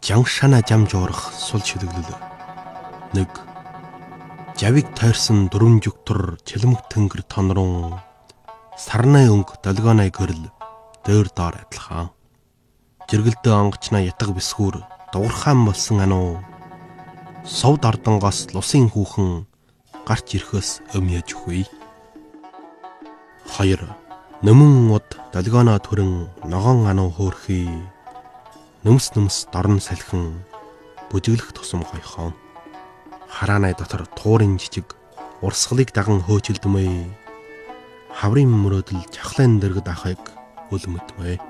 Жангшана жамжуурах сул шүлэглэл. 1. Жавиг тойрсон дөрвөн жүгтөр чэлмэг тэнгэр тонрон сарнай өнгө долгионой гэрэл дээр доор адилхан. Жиргэлдээ онгочноо ятг бисгүүр дуурхаан болсон ануу. Совд ардангоос лусын хүүхэн гарч ирэхөөс өмьяж үгүй. 2. Нөмөн уд долгионоо төрөн ногоон ануу хөөрхий. Нөмс дорн салхин бүжиглэх тусам хойхон. Хараанай дотор туурын жижиг урсгалыг даган хөөжилдмэй. Хаврын мөрөөдөл чахлын дэргэд ахыг өлмөдмэй.